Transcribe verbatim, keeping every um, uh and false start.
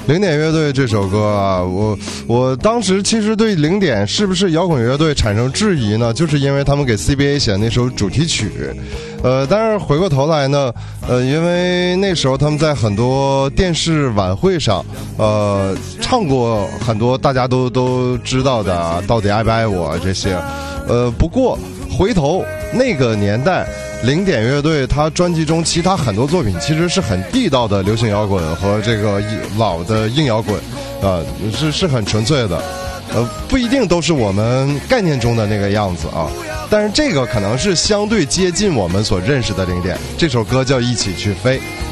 零点乐队这首歌啊，我我当时其实对零点是不是摇滚乐队产生质疑呢，就是因为他们给 C B A 写的那首主题曲，呃，但是回过头来呢，呃，因为那时候他们在很多电视晚会上，呃，唱过很多大家都都知道的啊，到底爱不爱我这些，呃，不过回头那个年代。零点乐队他专辑中其他很多作品其实是很地道的流行摇滚和这个老的硬摇滚，啊、呃，是是很纯粹的，呃，不一定都是我们概念中的那个样子啊。但是这个可能是相对接近我们所认识的零点。这首歌叫《一起去飞》。